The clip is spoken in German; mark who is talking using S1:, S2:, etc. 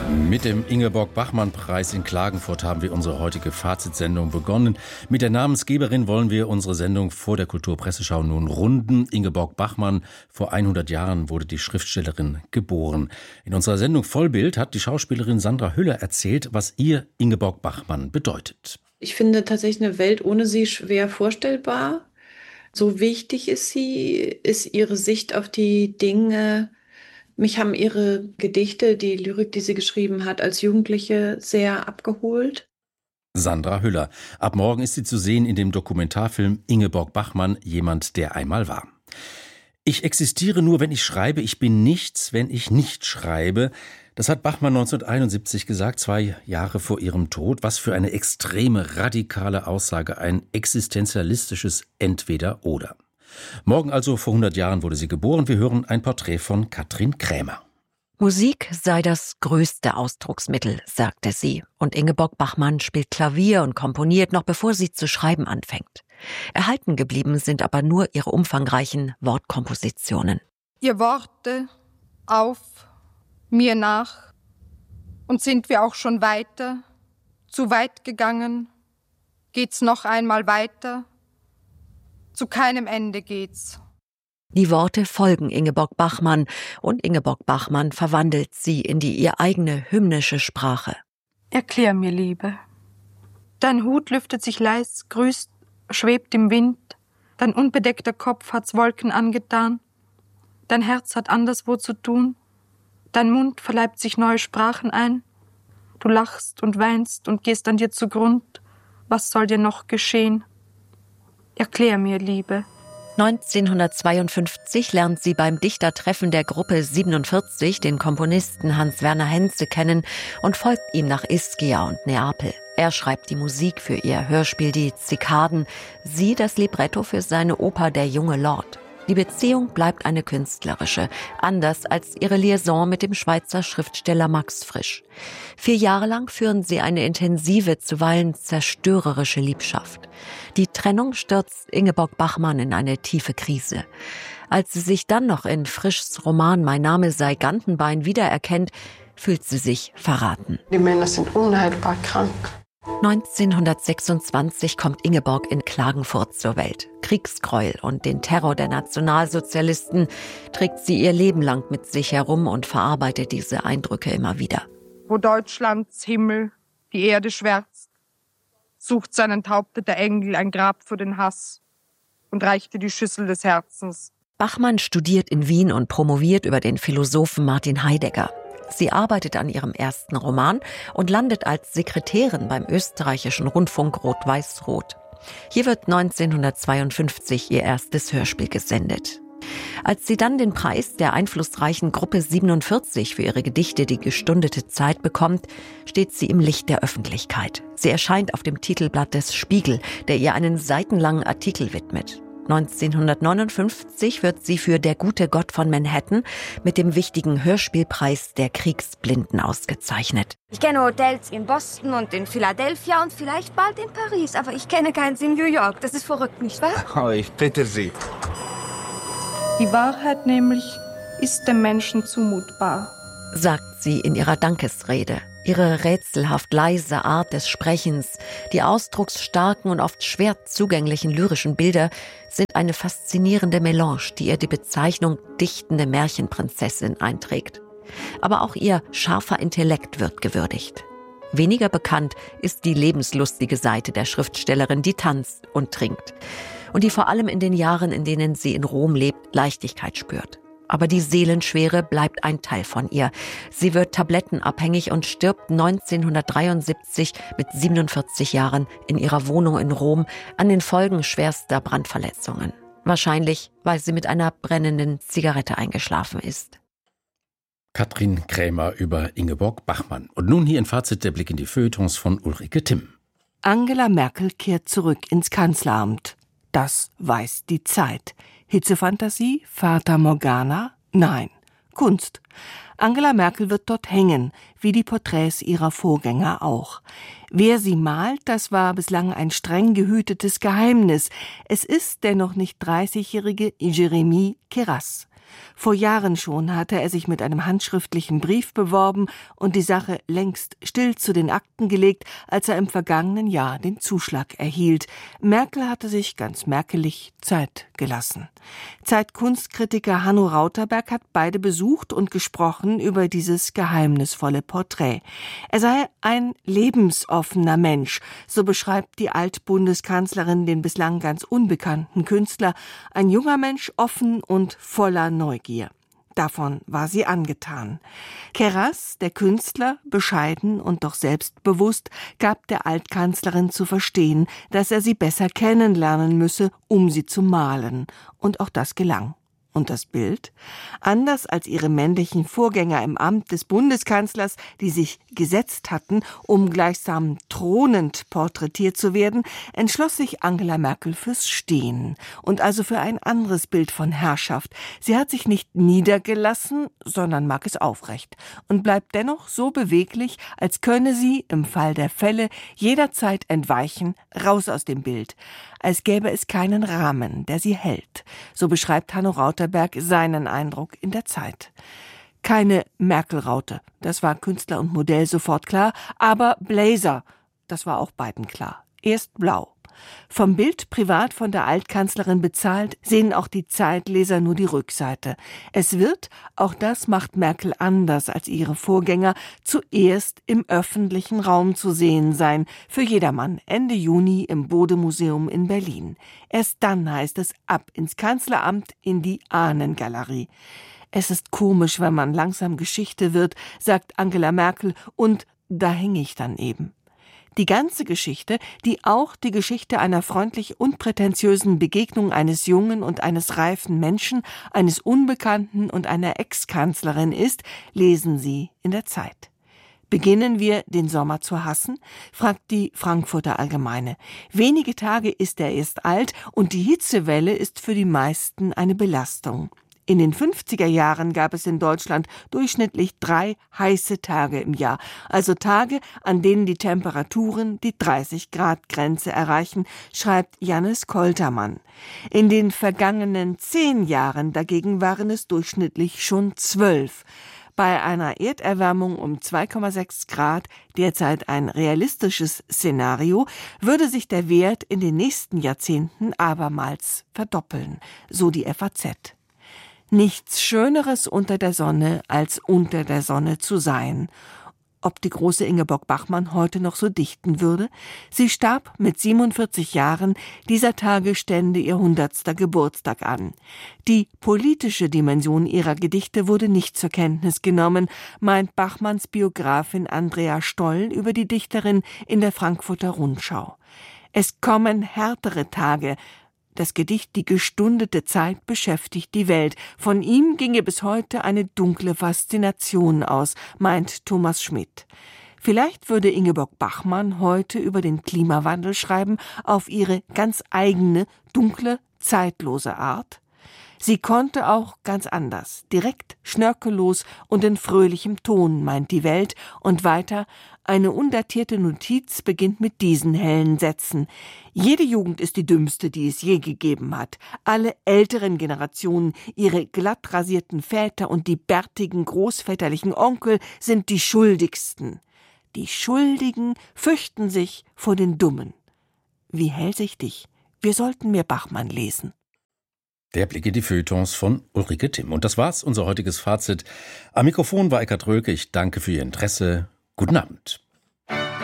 S1: Mit dem Ingeborg-Bachmann-Preis in Klagenfurt haben wir unsere heutige Fazitsendung begonnen. Mit der Namensgeberin wollen wir unsere Sendung vor der Kulturpresseschau nun runden. Ingeborg Bachmann, vor 100 Jahren wurde die Schriftstellerin geboren. In unserer Sendung Vollbild hat die Schauspielerin Sandra Hüller erzählt, was ihr Ingeborg Bachmann bedeutet.
S2: Ich finde tatsächlich eine Welt ohne sie schwer vorstellbar. So wichtig ist sie, ist ihre Sicht auf die Dinge. Mich haben ihre Gedichte, die Lyrik, die sie geschrieben hat, als Jugendliche sehr abgeholt.
S1: Sandra Hüller. Ab morgen ist sie zu sehen in dem Dokumentarfilm Ingeborg Bachmann, jemand, der einmal war. Ich existiere nur, wenn ich schreibe. Ich bin nichts, wenn ich nicht schreibe. Das hat Bachmann 1971 gesagt, 2 Jahre vor ihrem Tod. Was für eine extreme, radikale Aussage, ein existenzialistisches Entweder-Oder. Morgen also vor 100 Jahren wurde sie geboren. Wir hören ein Porträt von Katrin Krämer.
S3: Musik sei das größte Ausdrucksmittel, sagte sie. Und Ingeborg Bachmann spielt Klavier und komponiert, noch bevor sie zu schreiben anfängt. Erhalten geblieben sind aber nur ihre umfangreichen Wortkompositionen.
S4: Ihr Worte auf, mir nach, und sind wir auch schon weiter, zu weit gegangen, geht's noch einmal weiter, zu keinem Ende geht's.
S3: Die Worte folgen Ingeborg Bachmann und Ingeborg Bachmann verwandelt sie in die ihr eigene hymnische Sprache.
S4: Erklär mir, Liebe. Dein Hut lüftet sich leis, grüßt, schwebt im Wind, dein unbedeckter Kopf hat's Wolken angetan, dein Herz hat anderswo zu tun, dein Mund verleibt sich neue Sprachen ein, du lachst und weinst und gehst an dir zugrund, was soll dir noch geschehen? Erklär mir, Liebe.
S3: 1952 lernt sie beim Dichtertreffen der Gruppe 47 den Komponisten Hans-Werner Henze kennen und folgt ihm nach Ischia und Neapel. Er schreibt die Musik für ihr Hörspiel Die Zikaden, sie das Libretto für seine Oper Der junge Lord. Die Beziehung bleibt eine künstlerische, anders als ihre Liaison mit dem Schweizer Schriftsteller Max Frisch. 4 Jahre lang führen sie eine intensive, zuweilen zerstörerische Liebschaft. Die Trennung stürzt Ingeborg Bachmann in eine tiefe Krise. Als sie sich dann noch in Frischs Roman Mein Name sei Gantenbein wiedererkennt, fühlt sie sich verraten.
S5: Die Männer sind unheilbar krank.
S3: 1926 kommt Ingeborg in Klagenfurt zur Welt. Kriegsgräuel und den Terror der Nationalsozialisten trägt sie ihr Leben lang mit sich herum und verarbeitet diese Eindrücke immer wieder.
S4: Wo Deutschlands Himmel die Erde schwärzt, sucht sein enthaupteter Engel ein Grab für den Hass und reichte die Schüssel des Herzens.
S3: Bachmann studiert in Wien und promoviert über den Philosophen Martin Heidegger. Sie arbeitet an ihrem ersten Roman und landet als Sekretärin beim österreichischen Rundfunk Rot-Weiß-Rot. Hier wird 1952 ihr erstes Hörspiel gesendet. Als sie dann den Preis der einflussreichen Gruppe 47 für ihre Gedichte Die gestundete Zeit bekommt, steht sie im Licht der Öffentlichkeit. Sie erscheint auf dem Titelblatt des Spiegel, der ihr einen seitenlangen Artikel widmet. 1959 wird sie für Der gute Gott von Manhattan mit dem wichtigen Hörspielpreis der Kriegsblinden ausgezeichnet.
S6: Ich kenne Hotels in Boston und in Philadelphia und vielleicht bald in Paris, aber ich kenne keins in New York. Das ist verrückt, nicht wahr?
S7: Oh, ich bitte Sie.
S4: Die Wahrheit nämlich ist dem Menschen zumutbar,
S3: sagt sie in ihrer Dankesrede. Ihre rätselhaft leise Art des Sprechens, die ausdrucksstarken und oft schwer zugänglichen lyrischen Bilder sind eine faszinierende Melange, die ihr die Bezeichnung dichtende Märchenprinzessin einträgt. Aber auch ihr scharfer Intellekt wird gewürdigt. Weniger bekannt ist die lebenslustige Seite der Schriftstellerin, die tanzt und trinkt und die vor allem in den Jahren, in denen sie in Rom lebt, Leichtigkeit spürt. Aber die Seelenschwere bleibt ein Teil von ihr. Sie wird tablettenabhängig und stirbt 1973 mit 47 Jahren in ihrer Wohnung in Rom an den Folgen schwerster Brandverletzungen. Wahrscheinlich, weil sie mit einer brennenden Zigarette eingeschlafen ist.
S1: Katrin Krämer über Ingeborg Bachmann. Und nun hier ein Fazit, der Blick in die Feuilletons von Ulrike Timm.
S8: Angela Merkel kehrt zurück ins Kanzleramt. Das weiß die Zeit. Hitzefantasie? Fata Morgana? Nein. Kunst. Angela Merkel wird dort hängen, wie die Porträts ihrer Vorgänger auch. Wer sie malt, das war bislang ein streng gehütetes Geheimnis. Es ist der noch nicht 30-jährige Jérémie Keras. Vor Jahren schon hatte er sich mit einem handschriftlichen Brief beworben und die Sache längst still zu den Akten gelegt, als er im vergangenen Jahr den Zuschlag erhielt. Merkel hatte sich ganz merkelig Zeit gelassen. Zeitkunstkritiker Hanno Rauterberg hat beide besucht und gesprochen über dieses geheimnisvolle Porträt. Er sei ein lebensoffener Mensch, so beschreibt die Altbundeskanzlerin den bislang ganz unbekannten Künstler, ein junger Mensch, offen und voller Neugier. Davon war sie angetan. Keras, der Künstler, bescheiden und doch selbstbewusst, gab der Altkanzlerin zu verstehen, dass er sie besser kennenlernen müsse, um sie zu malen. Und auch das gelang. Und das Bild? Anders als ihre männlichen Vorgänger im Amt des Bundeskanzlers, die sich gesetzt hatten, um gleichsam thronend porträtiert zu werden, entschloss sich Angela Merkel fürs Stehen und also für ein anderes Bild von Herrschaft. Sie hat sich nicht niedergelassen, sondern mag es aufrecht und bleibt dennoch so beweglich, als könne sie im Fall der Fälle jederzeit entweichen, raus aus dem Bild, als gäbe es keinen Rahmen, der sie hält. So beschreibt Hanno Rauterberg seinen Eindruck in der Zeit. Keine Merkel-Raute, das war Künstler und Modell sofort klar, aber Blazer, das war auch beiden klar. Erst blau. Vom Bild privat von der Altkanzlerin bezahlt, sehen auch die Zeitleser nur die Rückseite. Es wird, auch das macht Merkel anders als ihre Vorgänger, zuerst im öffentlichen Raum zu sehen sein, für jedermann, Ende Juni im Bode-Museum in Berlin. Erst dann heißt es ab ins Kanzleramt in die Ahnengalerie. Es ist komisch, wenn man langsam Geschichte wird, sagt Angela Merkel, und da hänge ich dann eben. Die ganze Geschichte, die auch die Geschichte einer freundlich unprätentiösen Begegnung eines jungen und eines reifen Menschen, eines Unbekannten und einer Ex-Kanzlerin ist, lesen Sie in der Zeit. Beginnen wir, den Sommer zu hassen? Fragt die Frankfurter Allgemeine. Wenige Tage ist er erst alt und die Hitzewelle ist für die meisten eine Belastung. In den 50er Jahren gab es in Deutschland durchschnittlich 3 heiße Tage im Jahr, also Tage, an denen die Temperaturen die 30-Grad-Grenze erreichen, schreibt Jannis Koltermann. In den vergangenen 10 Jahren dagegen waren es durchschnittlich schon 12. Bei einer Erderwärmung um 2,6 Grad, derzeit ein realistisches Szenario, würde sich der Wert in den nächsten Jahrzehnten abermals verdoppeln, so die FAZ. Nichts Schöneres unter der Sonne, als unter der Sonne zu sein. Ob die große Ingeborg Bachmann heute noch so dichten würde? Sie starb mit 47 Jahren, dieser Tage stände ihr 100. Geburtstag an. Die politische Dimension ihrer Gedichte wurde nicht zur Kenntnis genommen, meint Bachmanns Biografin Andrea Stoll über die Dichterin in der Frankfurter Rundschau. Es kommen härtere Tage. Das Gedicht Die gestundete Zeit beschäftigt die Welt. Von ihm ginge bis heute eine dunkle Faszination aus, meint Thomas Schmidt. Vielleicht würde Ingeborg Bachmann heute über den Klimawandel schreiben, auf ihre ganz eigene, dunkle, zeitlose Art. Sie konnte auch ganz anders, direkt, schnörkellos und in fröhlichem Ton, meint die Welt. Und weiter, eine undatierte Notiz beginnt mit diesen hellen Sätzen. Jede Jugend ist die dümmste, die es je gegeben hat. Alle älteren Generationen, ihre glatt rasierten Väter und die bärtigen großväterlichen Onkel sind die Schuldigsten. Die Schuldigen fürchten sich vor den Dummen. Wie hellsichtig. Wir sollten mehr Bachmann lesen.
S1: Der Blick in die Feuilletons von Ulrike Timm. Und das war's, unser heutiges Fazit. Am Mikrofon war Eckhard Rölke. Ich danke für Ihr Interesse. Guten Abend.